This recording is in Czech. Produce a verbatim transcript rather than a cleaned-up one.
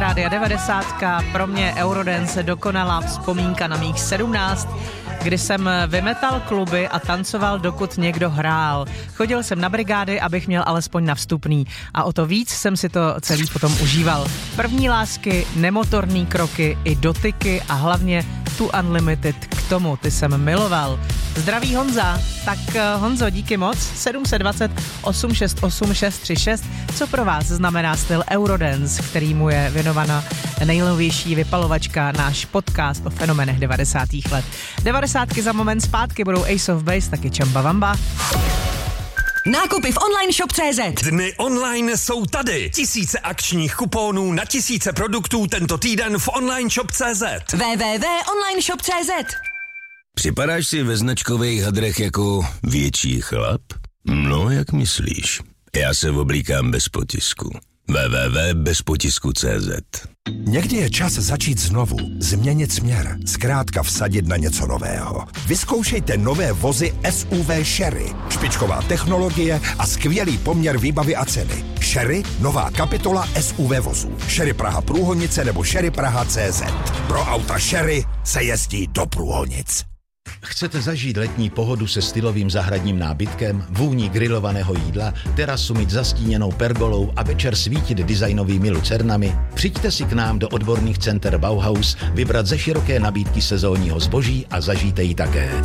Rádia devadesát. Pro mě Eurodance dokonalá vzpomínka na mých sedmnáct, kdy jsem vymetal kluby a tancoval, dokud někdo hrál. Chodil jsem na brigády, abych měl alespoň na vstupný. A o to víc jsem si to celý potom užíval. První lásky, nemotorný kroky i dotyky a hlavně tu Unlimited k tomu, ty jsem miloval. Zdraví Honza. Tak Honzo, díky moc. sedm set dvacet osm šest osm šest tři šest. Co pro vás znamená styl Eurodance, který mu je věnovaná nejnovější vypalovačka, náš podcast o fenomenech devadesátých let. devadesátky za moment zpátky budou Ace of Base, taky Chamba Wamba. Nákupy v online shop tečka cé zet. Dny online jsou tady. Tisíce akčních kuponů na tisíce produktů tento týden v online shop tečka cé zet. w w w tečka online shop tečka cé zet. Připadáš si ve značkových hadrech jako větší chlap? No, jak myslíš? Já se oblíkám bez potisku. w w w tečka bez potisku tečka cé zet. Někdy je čas začít znovu, změnit směr, zkrátka vsadit na něco nového. Vyzkoušejte nové vozy S U V Sherry. Špičková technologie a skvělý poměr výbavy a ceny. Sherry, nová kapitola S U V vozů. Sherry Praha Průhonice nebo Sherry Praha tečka cé zet. Pro auta Sherry se jezdí do Průhonic. Chcete zažít letní pohodu se stylovým zahradním nábytkem, vůní grilovaného jídla, terasu mít zastíněnou pergolou a večer svítit designovými lucernami? Přijďte si k nám do odborných center Bauhaus, vybrat ze široké nabídky sezónního zboží a zažijte ji také.